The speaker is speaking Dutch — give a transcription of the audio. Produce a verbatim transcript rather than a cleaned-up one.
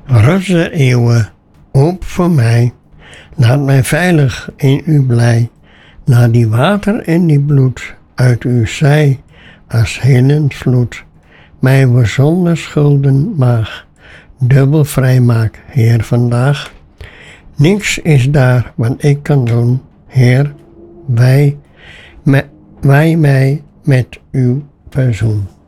Rots der eeuwen, oop voor mij, laat mij veilig in uw blij, na die water en die bloed, uit uw zij, als hellend vloed, mij voor zonder schulden maag, dubbel vrij maak, Heer, vandaag. Niks is daar wat ik kan doen, Heer, wij, me, wij mij met uw verzoen.